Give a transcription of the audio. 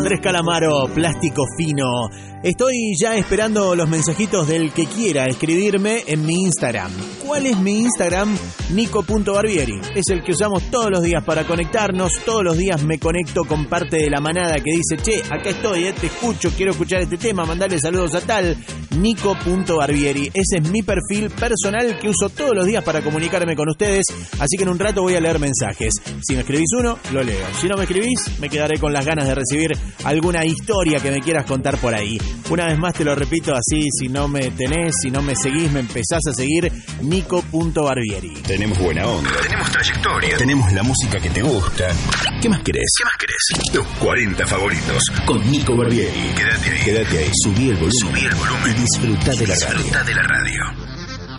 Andrés Calamaro, Plástico Fino. Estoy ya esperando los mensajitos del que quiera escribirme en mi Instagram. ¿Cuál es mi Instagram? Nico.Barbieri. Es el que usamos todos los días para conectarnos. Todos los días me conecto con parte de la manada que dice, che, acá estoy, te escucho, quiero escuchar este tema, mandale saludos a tal. Nico.Barbieri. Ese es mi perfil personal que uso todos los días para comunicarme con ustedes. Así que en un rato voy a leer mensajes. Si me escribís uno, lo leo. Si no me escribís, me quedaré con las ganas de recibir alguna historia que me quieras contar por ahí. Una vez más te lo repito así, si no me tenés, si no me seguís, me empezás a seguir, Nico.Barbieri. Tenemos buena onda, tenemos trayectoria, tenemos la música que te gusta. ¿Qué más querés? ¿Qué más querés? Los 40 favoritos con Nico Barbieri. Quédate ahí. Subí el volumen. Y disfrutá de la radio.